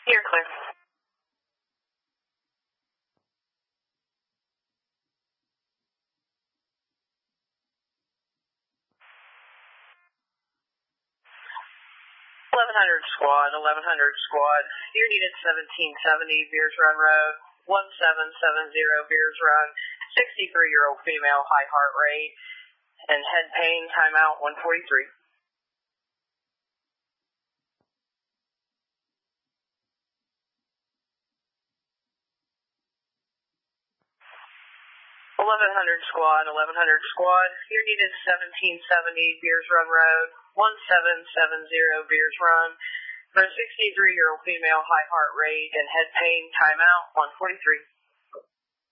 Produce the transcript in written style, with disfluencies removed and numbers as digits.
You're clear. Squad, 1100 squad. You're needed 1770 Beers Run Road, 1770 Beers Run. 63-year-old female, high heart rate, and head pain, timeout 143. 1100 squad, 1100 squad. You're needed 1770 Beers Run Road, 1770 Beers Run. For a 63-year-old female, high heart rate, and head pain, timeout 143.